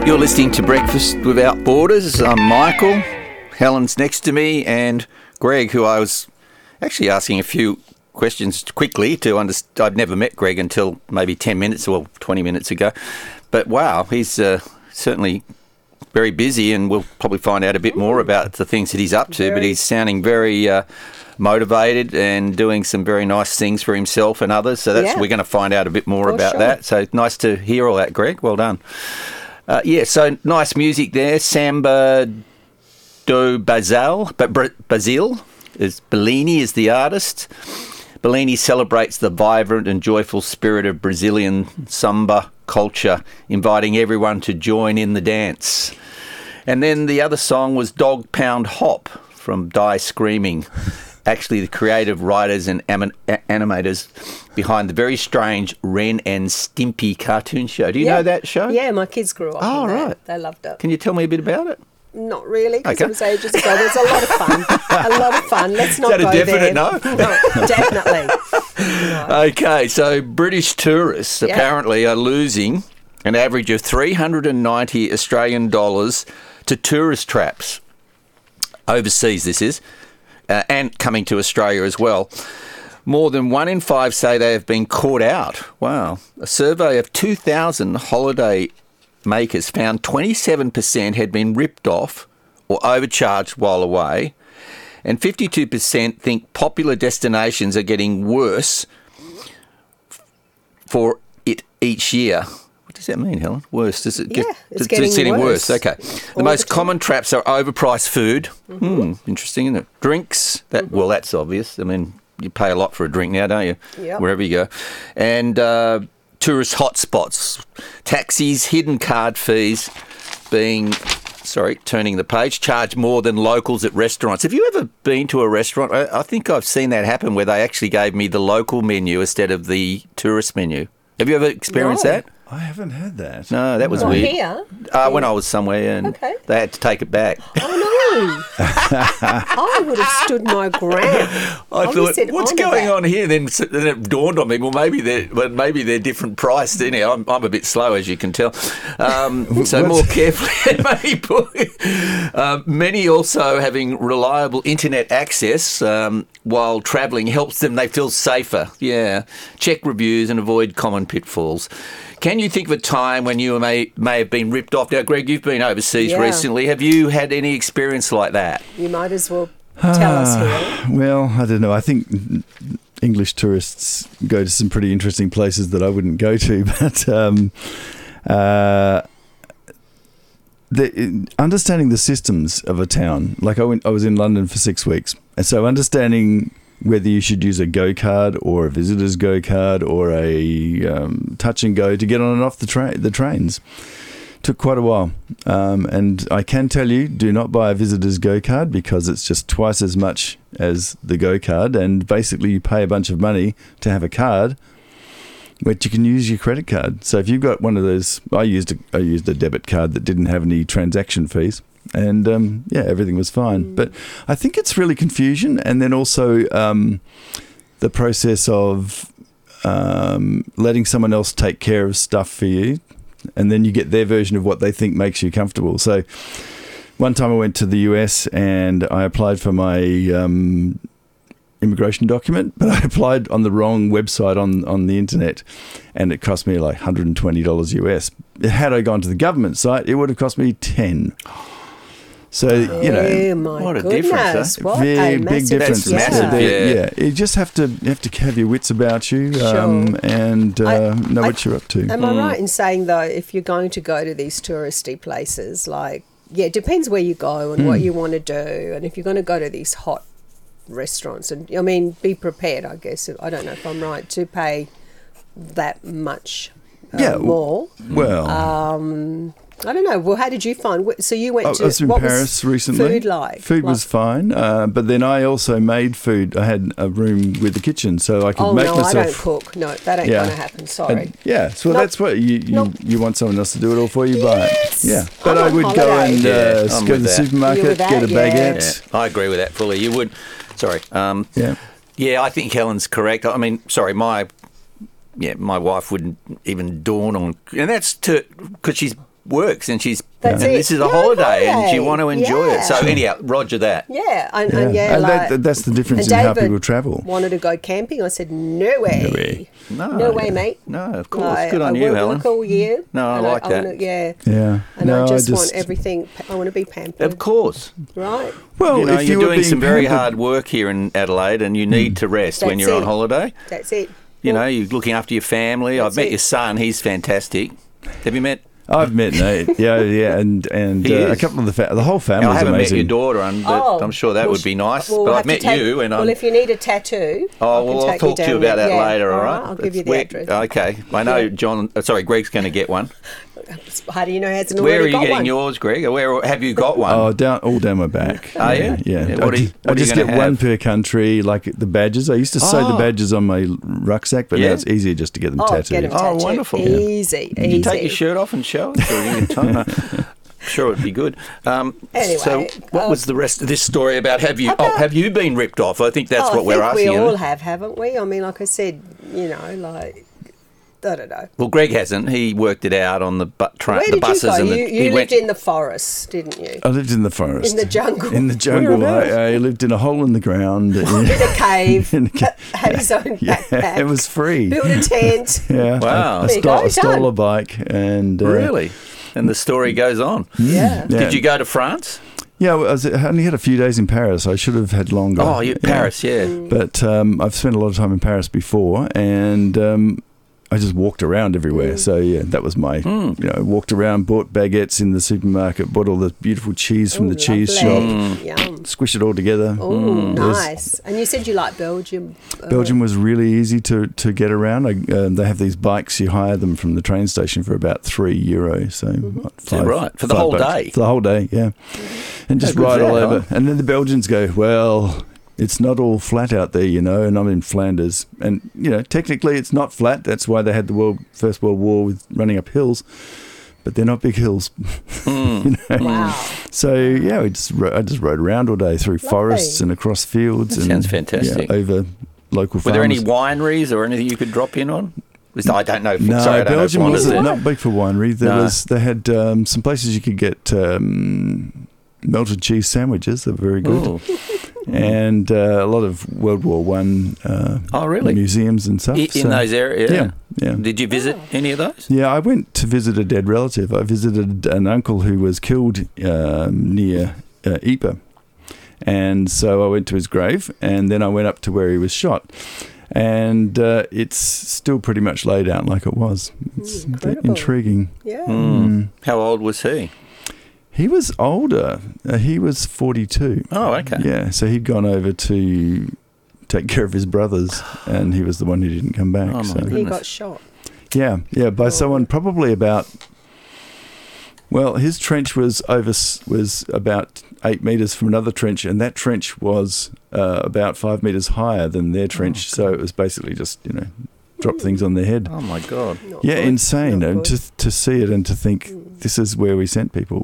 You're listening to Breakfast Without Borders. I'm Michael. Helen's next to me, and Greg, who I was actually asking a few questions quickly to understand. I'd never met Greg until maybe 10 minutes or 20 minutes ago. But wow, he's certainly very busy, and we'll probably find out a bit more about the things that he's up to. But he's sounding very motivated and doing some very nice things for himself and others. So we're going to find out a bit more about that. So nice to hear all that, Greg. Well done. So nice music there. Samba do Basile, Bellini is the artist. Bellini celebrates the vibrant and joyful spirit of Brazilian samba culture, inviting everyone to join in the dance. And then the other song was Dog Pound Hop from Die Screaming. Actually, the creative writers and animators behind the very strange Ren and Stimpy cartoon show. Do you know that show? Yeah, my kids grew up with that. Right. They loved it. Can you tell me a bit about it? Not really, because it was ages ago. There's a lot of fun. Let's not go there. Is that a definite no? No, definitely. No. Okay, so British tourists apparently are losing an average of 390 Australian dollars to tourist traps. Overseas, this is. And coming to Australia as well. More than 1 in 5 say they have been caught out. Wow. A survey of 2,000 holiday makers found 27% had been ripped off or overcharged while away, and 52% think popular destinations are getting worse for it each year. What does that mean, Helen? Worse? Does it get? It's getting worse. Okay. The most common traps are overpriced food. Interesting, isn't it? Drinks. Well, that's obvious. I mean, you pay a lot for a drink now, don't you? Yep. Wherever you go. And tourist hotspots, taxis, hidden card fees turning the page, charge more than locals at restaurants. Have you ever been to a restaurant? I think I've seen that happen where they actually gave me the local menu instead of the tourist menu. Have you ever experienced that? I haven't had that. No, that was Not weird. here? When I was somewhere and they had to take it back. Oh, no. I would have stood my ground. I thought, what's going on here? Then it dawned on me, well, maybe they're different priced. I'm a bit slow, as you can tell. So more carefully, many also having reliable internet access while travelling helps them. They feel safer. Yeah. Check reviews and avoid common pitfalls. Can you think of a time when you may have been ripped off? Now, Greg, you've been overseas recently. Have you had any experience like that? You might as well tell us here. Well, I don't know. I think English tourists go to some pretty interesting places that I wouldn't go to. But understanding the systems of a town, like I was in London for 6 weeks, and so understanding whether you should use a Go card or a visitor's Go card or a touch and go to get on and off the trains took quite a while. And I can tell you, do not buy a visitor's Go card because it's just twice as much as the Go card, and basically you pay a bunch of money to have a card which you can use your credit card. So if you've got one of those, I used a debit card that didn't have any transaction fees. And, everything was fine. But I think it's really confusion. And then also the process of letting someone else take care of stuff for you. And then you get their version of what they think makes you comfortable. So one time I went to the US and I applied for my immigration document, but I applied on the wrong website on the internet, and it cost me like $120 US. Had I gone to the government site, it would have cost me $10. So, what a difference, What very a big difference. That's massive, You just have to have your wits about you and know what you're up to. Am I right in saying, though, if you're going to go to these touristy places, it depends where you go and what you want to do, and if you're going to go to these hot restaurants, and be prepared, I guess, I don't know if I'm right, to pay that much more. Well... I don't know. Well, how did you find? So you went to... I was in Paris recently. Food like? Food was fine, but then I also made food. I had a room with a kitchen, so I could make myself... I don't cook. No, that ain't going to happen. Sorry. So that's what you want someone else to do it all for you, yes. But I would go and go to the supermarket, get a baguette. Yeah, I agree with that fully. You would... Sorry. Yeah, I think Helen's correct. My wife wouldn't even dawn on... And that's because she's works and That's it. this is a Yeah, holiday and you holiday. want to enjoy it. So Yeah. anyhow, roger that. Yeah, and And like, that's the difference and in how David people travel. wanted to go camping. I said, no way. No. way, mate. No, of course. Like, Good on I you, work Helen. all year. No, I and like that. wanna, yeah. Yeah. And No, I just want everything. I want to be pampered. Of course. Right? Well, You know, if you're were doing being some very pampered- hard work here in Adelaide and you need to rest when That's you're on it. holiday. That's it. You Well, know, you're looking after your family. I've That's met it. your son. He's fantastic. Have you met? I've met Nate. Yeah, and He a is. couple of the whole Now, family I is haven't amazing. met your daughter, but I'm sure that well, would be nice. well, but we'll I've have to met take- you, and well, I'm. if you need a tattoo, Oh, I can well, I'll take talk to you down about there. that Yeah. later, all All right? I'll give you the Where- address. Okay. I know Yeah. Greg's going to get one. How do you know he hasn't Where are already you got getting one? yours, Greg? Or where have you got one? Oh, all down my back. Are you? Yeah. Yeah, what are you I just gonna get one have? per country, like the badges. I used to sew the Oh. badges on my rucksack, but Yeah. now it's easier just to get them Oh, tattooed. get him Oh, tattooed. wonderful. Easy, Can easy. you take your shirt off and show us? Or you can tie- Sure, it'd be good. Anyway, so what was the rest of this story about? Have you been ripped off? I think that's Oh, what we're I asking. think we isn't all it? have, haven't we? I mean, like I said, you know, like, I don't know. Well, Greg hasn't. He worked it out on the Where the did buses you go? and You he lived in the forest, didn't you? I lived in the forest. In the jungle. In the jungle. Whereabouts? I lived in a hole in the ground. In a cave. In a ca- Had his own backpack. It was free. Built a tent. Yeah. Wow. I There you go, stole done. a bike and Really? And the story goes on. Yeah. Yeah. Did you go to France? Yeah, well, I only had a few days in Paris. I should have had longer. Oh, Paris, yeah. But I've spent a lot of time in Paris before, and I just walked around everywhere. So yeah, that was my. You know, walked around, bought baguettes in the supermarket, bought all the beautiful cheese from Ooh, the cheese lovely. shop, Yum. squish it all together. Oh, It was- nice. And you said you like Belgium. Belgium was really easy to get around. They have these bikes. You hire them from the train station for about €3. So Right, for the whole $5 day? For the whole day, yeah. And just How good's ride all that, over. huh? And then the Belgians go, well, it's not all flat out there, you know. And I'm in Flanders, and you know, technically it's not flat. That's why they had the First World War with running up hills. But they're not big hills. You know? Wow. So yeah, I just rode around all day through forests and across fields. That and sounds fantastic. Yeah, over local farms. Were there any wineries or anything you could drop in on? I don't know. No, Sorry, I don't Belgium know if was one is not big for winery. No. They had some places you could get melted cheese sandwiches. They're very good, Ooh. and a lot of World War One Oh, really? museums and stuff. In So- those areas? yeah, yeah. Did you visit any of those? Yeah, I went to visit a dead relative. I visited an uncle who was killed near Ypres. And so I went to his grave, and then I went up to where he was shot. And it's still pretty much laid out like it was. It's incredible. intriguing. Yeah. Mm. How old was he? He was older. He was 42. Oh, okay. Yeah, so he'd gone over to take care of his brothers, and he was the one who didn't come back. Oh, my so. He goodness. got shot. Yeah, by someone probably about. Well, his trench was about 8 meters from another trench, and that trench was about 5 meters higher than their trench. So it was basically just drop things on their head. Oh, my God. Not Yeah, good. insane. Not And good. to see it and to think this is where we sent people.